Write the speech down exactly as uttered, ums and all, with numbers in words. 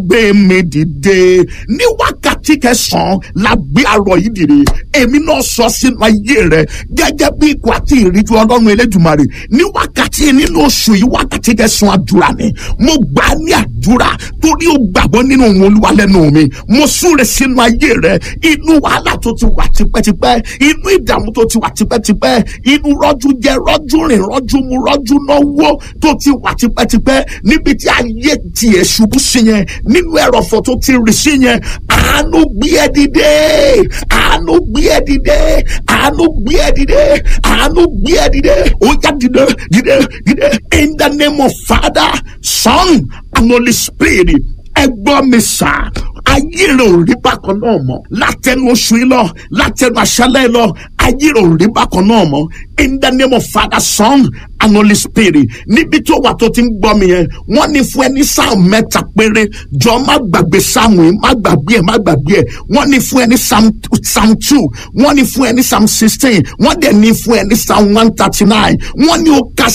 gbé mi dìde ní wákàtí kẹsàn-án la gbé arọ yìí dìde èmi náà sọ sínú ayé rẹ gẹ́gẹ́ bí ikọ̀ àti ìríjú ọlọ́run elédùmarè ní wákàtí nínú oṣù yìí wákàtí kẹsàn-án àdúrà ni mo gbà á ní àdúrà torí ó gbàgbọ́ nínú òun olúwa lẹ́nu mi mo súre sínú ayé rẹ inú wàhálà tó ti wà tipẹ́tipẹ́ inú ìdààmú tó ti wà tipẹ́tipẹ́ inú rọ́jú jẹ rọ́jú rìn rọ́jú mu rọ́jú náwó tó ti wà tipẹ́tipẹ́ níbi tí ayé tiẹ̀ ṣubú sí yẹn nínú ẹrọ̀fọ̀ tó ti rì sí yẹn àánú gbé ẹ dìde àánú gbé ẹ dìde àánú gbé ẹ dìde àánú gbé ẹ dìde ó yá dìde dìde dìde in the name of Father, Son and Holy Spirit. Ẹ gbọ́ mi sà ayé rẹ̀ ò rí bákan náà mọ́ látẹnu oṣù yìí lọ látẹnu àṣálẹ́ lọ ayé rẹ̀ ò rí bákan náà mọ́ in the name of Father, Son and Holy Spirit. Níbi tó wà tó ti ń gbọ́ mi yẹn wọ́n ní fún ẹ ní sáà mẹ́ta péré jọ má gbàgbé sáàmù yìí má gbàgbé ẹ̀ má gbàgbé ẹ̀ wọ́n ní fún ẹ ní psalm two wọ́n ní fún ẹ ní psalm sixteen wọ́n dẹ̀ ní fún ẹ ní psalm one thirty nine wọ́n ní ó ka